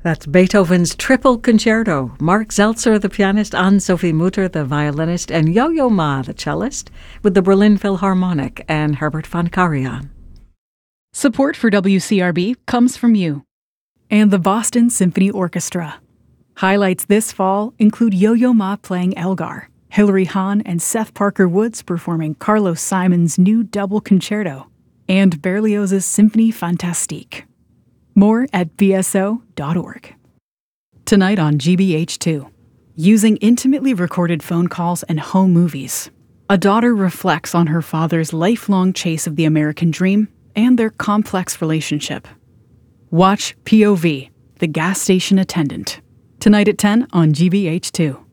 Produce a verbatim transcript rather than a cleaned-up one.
That's Beethoven's Triple Concerto. Mark Zeltzer, the pianist, Anne-Sophie Mutter, the violinist, and Yo-Yo Ma, the cellist, with the Berlin Philharmonic and Herbert von Karajan. Support for W C R B comes from you. And the Boston Symphony Orchestra. Highlights this fall include Yo-Yo Ma playing Elgar, Hilary Hahn and Seth Parker Woods performing Carlos Simon's new double concerto, and Berlioz's Symphonie Fantastique. More at b s o dot org. Tonight on G B H two, using intimately recorded phone calls and home movies, a daughter reflects on her father's lifelong chase of the American dream and their complex relationship. Watch P O V, The Gas Station Attendant, tonight at ten on G B H two.